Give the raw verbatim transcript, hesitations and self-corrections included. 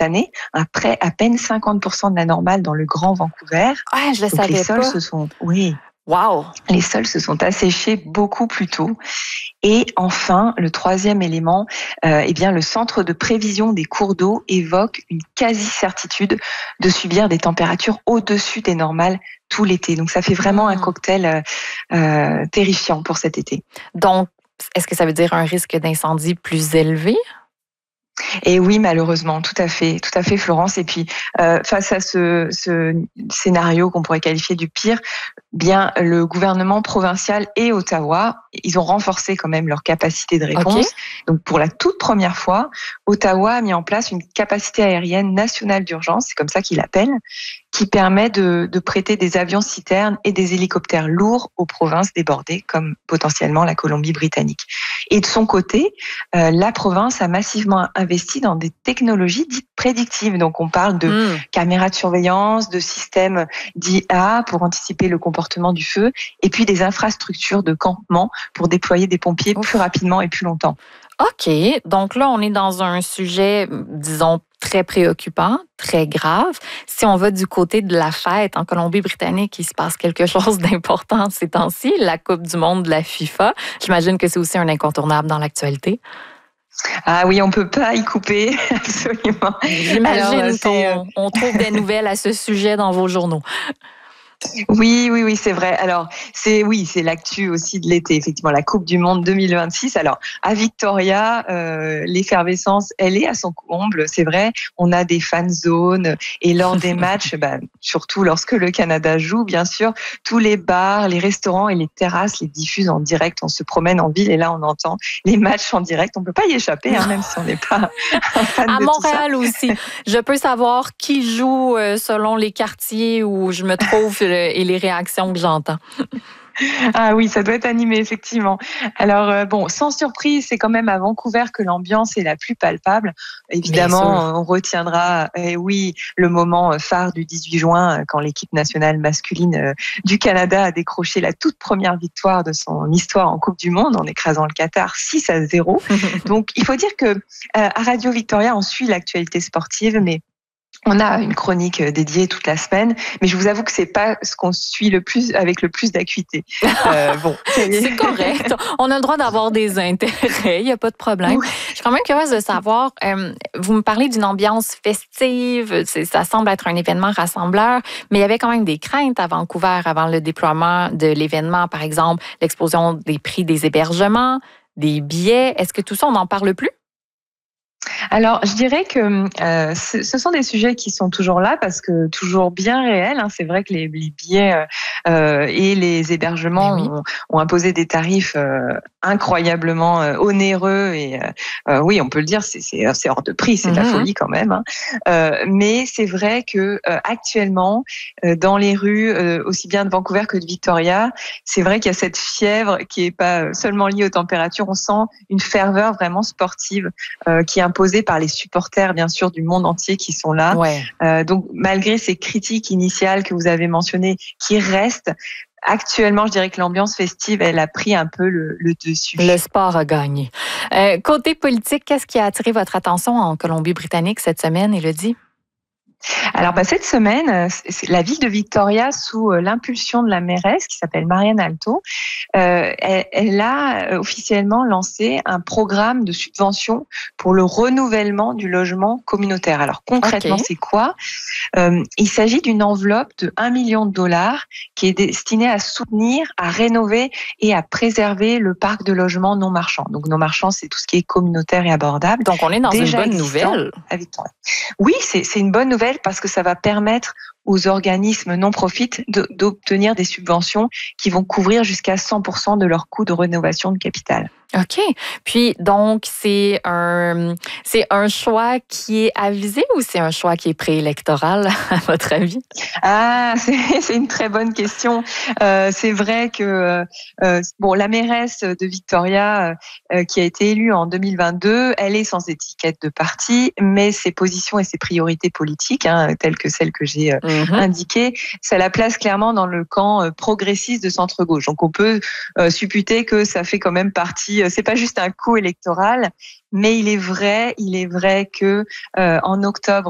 année, à, près, à peine cinquante pour cent de la normale dans le Grand Vancouver. Ah, je le Donc savais les sols pas. se sont, oui, Wow. les sols se sont asséchés beaucoup plus tôt. Et enfin, le troisième élément, euh, eh bien, le Centre de prévision des cours d'eau évoque une quasi-certitude de subir des températures au-dessus des normales tout l'été. Donc, ça fait vraiment mmh. un cocktail euh, terrifiant pour cet été. Donc, est-ce que ça veut dire un risque d'incendie plus élevé? Et oui, malheureusement, tout à fait, tout à fait, Florence. Et puis, euh, face à ce, ce scénario qu'on pourrait qualifier du pire, bien, le gouvernement provincial et Ottawa, ils ont renforcé quand même leur capacité de réponse. Okay. Donc, pour la toute première fois, Ottawa a mis en place une capacité aérienne nationale d'urgence, c'est comme ça qu'ils l'appellent, qui permet de, de prêter des avions citernes et des hélicoptères lourds aux provinces débordées, comme potentiellement la Colombie-Britannique. Et de son côté, euh, la province a massivement investi dans des technologies dites prédictives. Donc, on parle de mmh. caméras de surveillance, de systèmes d'I A pour anticiper le comportement du feu, et puis des infrastructures de campement pour déployer des pompiers Ouf. plus rapidement et plus longtemps. OK. Donc là, on est dans un sujet, disons, très préoccupant, très grave. Si on va du côté de la fête, en Colombie-Britannique, il se passe quelque chose d'important ces temps-ci, la Coupe du monde de la FIFA. J'imagine que c'est aussi un incontournable dans l'actualité. Ah oui, on ne peut pas y couper, absolument. J'imagine Alors, qu'on on trouve des nouvelles à ce sujet dans vos journaux. Oui, oui, oui, c'est vrai. Alors, c'est oui, c'est l'actu aussi de l'été, effectivement, la Coupe du Monde deux mille vingt-six. Alors, à Victoria, euh, l'effervescence, elle est à son comble, c'est vrai. On a des fan zones et lors des matchs, bah, surtout lorsque le Canada joue, bien sûr, tous les bars, les restaurants et les terrasses les diffusent en direct. On se promène en ville et là, on entend les matchs en direct. On peut pas y échapper, hein, même si on n'est pas un fan à de Montréal tout ça. aussi. Je peux savoir qui joue selon les quartiers où je me trouve et les réactions que j'entends. Ah oui, ça doit être animé, effectivement. Alors, euh, bon, sans surprise, c'est quand même à Vancouver que l'ambiance est la plus palpable. Évidemment, on retiendra, eh oui, le moment phare du dix-huit juin, quand l'équipe nationale masculine euh, du Canada a décroché la toute première victoire de son histoire en Coupe du Monde, en écrasant le Qatar six à zéro. Donc, il faut dire que euh, à Radio Victoria, on suit l'actualité sportive, mais on a une chronique dédiée toute la semaine, mais je vous avoue que c'est pas ce qu'on suit le plus avec le plus d'acuité. Euh, bon, c'est correct. On a le droit d'avoir des intérêts, il y a pas de problème. Oui. Je suis quand même curieuse de savoir. Euh, vous me parlez d'une ambiance festive, ça semble être un événement rassembleur, mais il y avait quand même des craintes à Vancouver avant le déploiement de l'événement, par exemple l'explosion des prix des hébergements, des billets. Est-ce que tout ça on n'en parle plus? Alors, je dirais que euh, ce sont des sujets qui sont toujours là parce que toujours bien réels. Hein. C'est vrai que les, les billets euh, et les hébergements oui. ont, ont imposé des tarifs euh, incroyablement euh, onéreux et euh, oui, on peut le dire, c'est, c'est, c'est hors de prix, c'est mm-hmm. de la folie quand même. Hein. Euh, mais c'est vrai que euh, actuellement, euh, dans les rues, euh, aussi bien de Vancouver que de Victoria, c'est vrai qu'il y a cette fièvre qui est pas seulement liée aux températures. On sent une ferveur vraiment sportive euh, qui est imposée par les supporters, bien sûr, du monde entier qui sont là. Ouais. Euh, donc, malgré ces critiques initiales que vous avez mentionnées, qui restent, actuellement, je dirais que l'ambiance festive, elle a pris un peu le, le dessus. Le sport a gagné. Euh, côté politique, qu'est-ce qui a attiré votre attention en Colombie-Britannique cette semaine, Élodie? Alors, bah, cette semaine, c'est la ville de Victoria, sous l'impulsion de la mairesse qui s'appelle Marianne Alto, euh, elle, elle a officiellement lancé un programme de subvention pour le renouvellement du logement communautaire. Alors, concrètement, okay. c'est quoi? euh, Il s'agit d'une enveloppe de un million de dollars qui est destinée à soutenir, à rénover et à préserver le parc de logements non marchands. Donc, non marchands, c'est tout ce qui est communautaire et abordable. Donc, on est dans Déjà une bonne nouvelle. À Victoria. Oui, c'est, c'est une bonne nouvelle parce que ça va permettre aux organismes non-profit de, d'obtenir des subventions qui vont couvrir jusqu'à cent pour cent de leur coût de rénovation de capital. OK. Puis, donc, c'est un, c'est un choix qui est avisé ou c'est un choix qui est préélectoral, à votre avis? Ah, c'est, c'est une très bonne question. Euh, c'est vrai que, euh, bon, la mairesse de Victoria, euh, qui a été élue en deux mille vingt-deux, elle est sans étiquette de parti, mais ses positions et ses priorités politiques, hein, telles que celles que j'ai euh, mm-hmm. indiquées, ça la place clairement dans le camp euh, progressiste de centre-gauche. Donc, on peut euh, supputer que ça fait quand même partie. C'est pas juste un coup électoral, mais il est vrai, il est vrai que euh, en octobre